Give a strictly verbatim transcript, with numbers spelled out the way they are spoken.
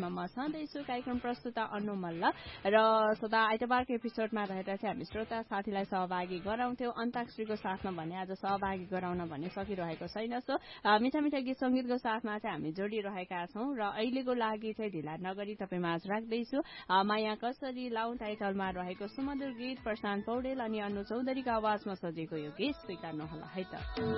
साथमा म छँदैछु कार्यक्रम प्रस्तुता अनु मल्ल र सदा आइतबारको एपिसोडमा रहेर चाहिँ हामी श्रोता साथीलाई सहभागी गराउँथ्यौं अन्ताक्षरीको साथमा भने आज सहभागी गराउन भने सकिरहेको छैन सो मिठा मिठा गीत संगीतको साथमा चाहिँ हामी जोडिरहेका छौं र अहिलेको लागि चाहिँ ढिला नगरी तपाईँ माझ राख्दैछु माया कसरी लाउँ टाइटलमा रहेको सुमधुर गीत प्रशान्त पौडेल अनि अनु चौधरीको आवाजमा सजिएको यो गीत स्वीकार्नुहोला है त।